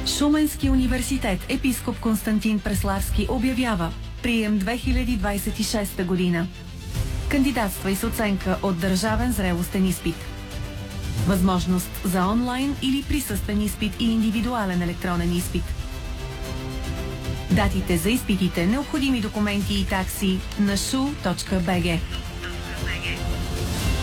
Шуменски университет епископ Константин Преславски обявява прием 2026 година. Кандидатствай с оценка от държавен зрелостен изпит. Възможност за онлайн или присъствен изпит и индивидуален електронен изпит. Датите за изпитите, необходими документи и такси на shu.bg.